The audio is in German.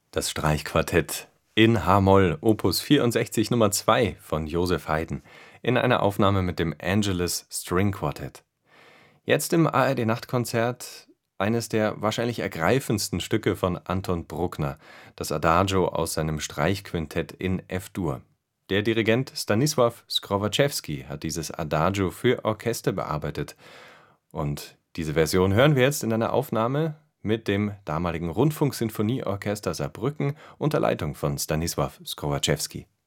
Das Streichquartett in H-Moll, Opus 64 Nummer 2 von Joseph Haydn in einer Aufnahme mit dem Angelus String Quartet. Jetzt im ARD-Nachtkonzert eines der wahrscheinlich ergreifendsten Stücke von Anton Bruckner, das Adagio aus seinem Streichquintett in F-Dur. Der Dirigent Stanisław Skrowaczewski hat dieses Adagio für Orchester bearbeitet. Und diese Version hören wir jetzt in einer Aufnahme mit dem damaligen Rundfunksinfonieorchester Saarbrücken unter Leitung von Stanisław Skrowaczewski.